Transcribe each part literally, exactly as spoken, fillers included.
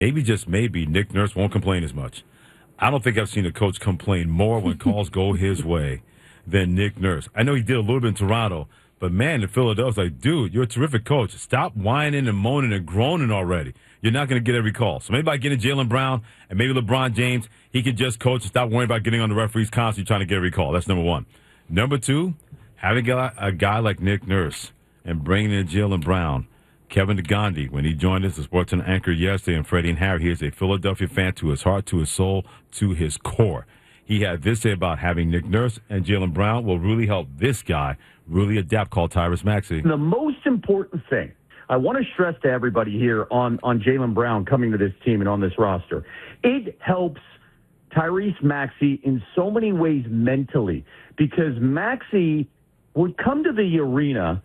maybe just maybe Nick Nurse won't complain as much. I don't think I've seen a coach complain more when calls go his way than Nick Nurse. I know he did a little bit in Toronto, but man, in Philadelphia, it's like, dude, you're a terrific coach. Stop whining and moaning and groaning already. You're not going to get every call. So maybe by getting Jaylen Brown and maybe LeBron James, he can just coach and stop worrying about getting on the referees constantly trying to get every call. That's number one. Number two, having a, a guy like Nick Nurse and bringing in Jaylen Brown, Kevin DeGandhi, when he joined us as sports anchor yesterday, and Freddie and Harry, he is a Philadelphia fan to his heart, to his soul, to his core. He had this to say about having Nick Nurse and Jaylen Brown will really help this guy really adapt, called Tyrese Maxey. The most important thing I want to stress to everybody here on, on Jaylen Brown coming to this team and on this roster, it helps Tyrese Maxey in so many ways mentally, because Maxey would come to the arena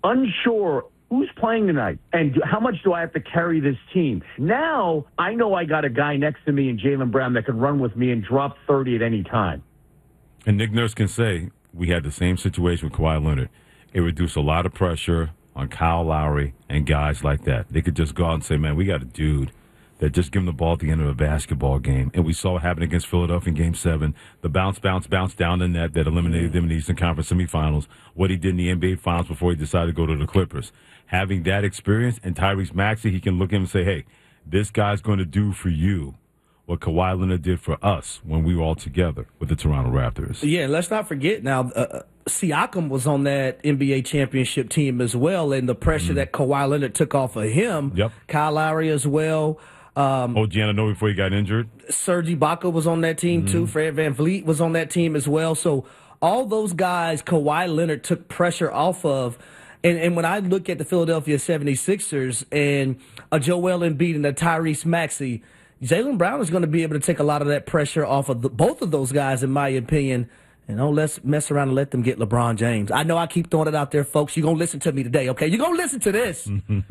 unsure who's playing tonight and how much do I have to carry this team. Now I know I got a guy next to me in Jaylen Brown that can run with me and drop thirty at any time. And Nick Nurse can say, we had the same situation with Kawhi Leonard. It reduced a lot of pressure on Kyle Lowry and guys like that. They could just go out and say, man, we got a dude that just give him the ball at the end of a basketball game. And we saw what happened against Philadelphia in Game seven. The bounce, bounce, bounce down the net that eliminated them in the Eastern Conference semifinals. What he did in the N B A Finals before he decided to go to the Clippers. Having that experience, and Tyrese Maxey, he can look at him and say, hey, this guy's going to do for you what Kawhi Leonard did for us when we were all together with the Toronto Raptors. Yeah, let's not forget now, uh, Siakam was on that N B A championship team as well, and the pressure mm. that Kawhi Leonard took off of him. Yep. Kyle Lowry as well. Um, O G Anunoby before he got injured. Serge Ibaka was on that team, mm. too. Fred VanVleet was on that team as well. So all those guys Kawhi Leonard took pressure off of. And, and when I look at the Philadelphia seventy-sixers and a Joel Embiid and a Tyrese Maxey, Jaylen Brown is going to be able to take a lot of that pressure off of the, both of those guys, in my opinion. And don't let's mess around and let them get LeBron James. I know I keep throwing it out there, folks. You're going to listen to me today, okay? You're going to listen to this.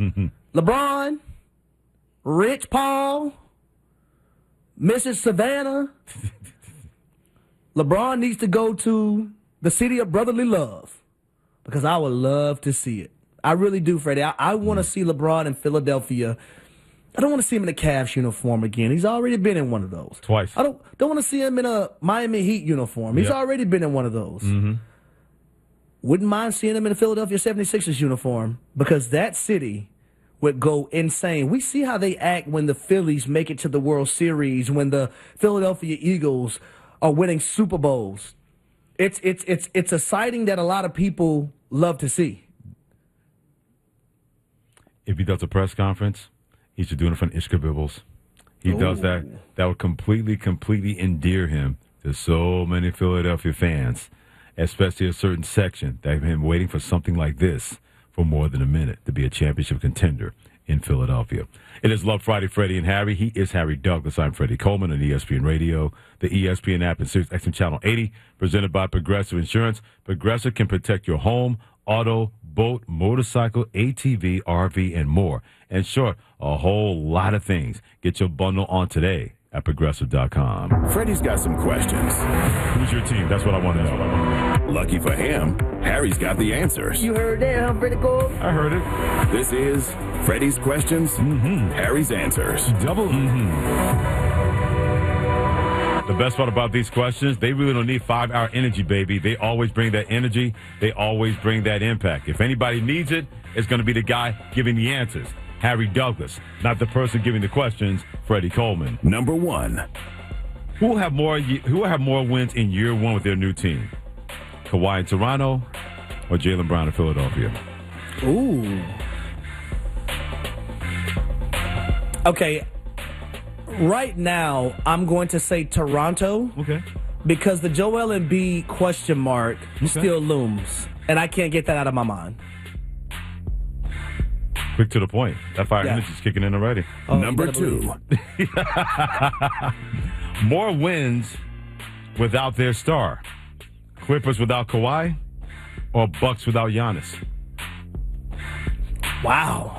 LeBron, Rich Paul, Missus Savannah. LeBron needs to go to the city of brotherly love, because I would love to see it. I really do, Freddie. I, I want to see LeBron in Philadelphia. I don't want to see him in a Cavs uniform again. He's already been in one of those. Twice. I don't don't want to see him in a Miami Heat uniform. He's yep. already been in one of those. Mm-hmm. Wouldn't mind seeing him in a Philadelphia seventy-sixers uniform, because that city would go insane. We see how they act when the Phillies make it to the World Series, when the Philadelphia Eagles are winning Super Bowls. It's it's it's it's a sighting that a lot of people love to see. If he does a press conference, he should do it in front of Ishka Bibbles. He Ooh. does that. That would completely, completely endear him to so many Philadelphia fans, especially a certain section that have been waiting for something like this for more than a minute to be a championship contender in Philadelphia. It is Love Friday, Freddie and Harry. He is Harry Douglas. I'm Freddie Coleman on E S P N Radio, the E S P N app, and Sirius X M Channel eighty, presented by Progressive Insurance. Progressive can protect your home, auto, boat, motorcycle, A T V, R V, and more. And sure, a whole lot of things. Get your bundle on today at Progressive dot com. Freddie's got some questions. Who's your team? That's what I want to know. Lucky for him, Harry's got the answers. You heard that, huh, Freddie Cole? I heard it. This is Freddie's Questions, mm-hmm. Harry's Answers. Double mm-hmm. The best part about these questions, they really don't need five-hour energy, baby. They always bring that energy. They always bring that impact. If anybody needs it, it's going to be the guy giving the answers, Harry Douglas, not the person giving the questions, Freddie Coleman. Number one. Who will have more, who will have more wins in year one with their new team? Kawhi in Toronto or Jaylen Brown in Philadelphia? Ooh. Okay. Right now, I'm going to say Toronto. Okay. Because the Joel Embiid question mark okay. still looms. And I can't get that out of my mind. Quick to the point. That fire Yeah. energy's kicking in already. Oh, Number two. More wins without their star. Clippers without Kawhi or Bucks without Giannis? Wow.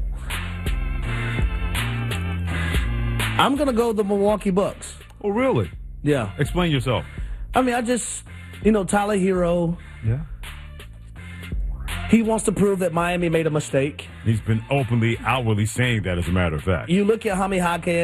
I'm going to go the Milwaukee Bucks. Oh, really? Yeah. Explain yourself. I mean, I just, you know, Tyler Hero. Yeah. He wants to prove that Miami made a mistake. He's been openly, outwardly saying that, as a matter of fact. You look at Jaime Jaquez.